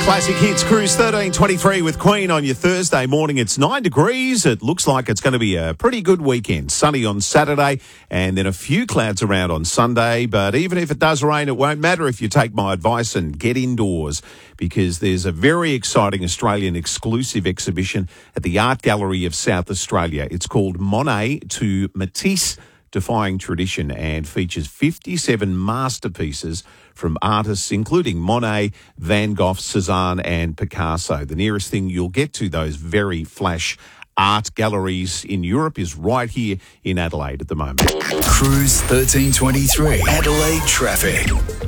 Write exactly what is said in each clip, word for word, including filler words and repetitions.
Classic Hits Cruise thirteen twenty-three with Queen on your Thursday morning. It's nine degrees. It looks like it's going to be a pretty good weekend. Sunny on Saturday and then a few clouds around on Sunday. But even if it does rain, it won't matter if you take my advice and get indoors, because there's a very exciting Australian exclusive exhibition at the Art Gallery of South Australia. It's called Monet to Matisse, Defying Tradition, and features fifty-seven masterpieces from artists including Monet, Van Gogh, Cezanne and Picasso. The nearest thing you'll get to those very flash art galleries in Europe is right here in Adelaide at the moment. Cruise thirteen twenty-three, Adelaide traffic.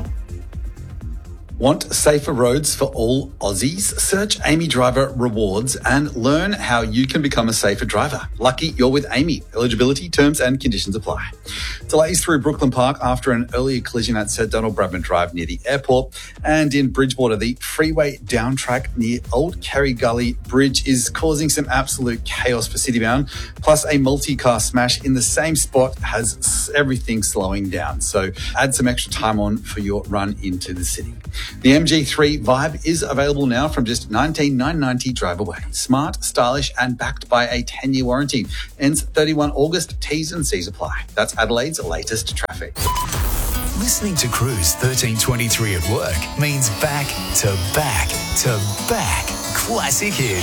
Want safer roads for all Aussies? Search Amy Driver Rewards and learn how you can become a safer driver. Lucky you're with Amy. Eligibility, terms and conditions apply. Delays through Brooklyn Park after an earlier collision at Sir Donald Bradman Drive near the airport. And in Bridgewater, the freeway down track near Old Kerry Gully Bridge is causing some absolute chaos for Citybound. Plus, a multi-car smash in the same spot has everything slowing down. So add some extra time on for your run into the city. The M G three Vibe is available now from just nineteen thousand nine hundred ninety drive away. Smart, stylish and backed by a ten-year warranty. Ends thirty-first of August. T's and C's apply. That's Adelaide's latest traffic. Listening to Cruise thirteen twenty-three at work means back to back to back classic hits.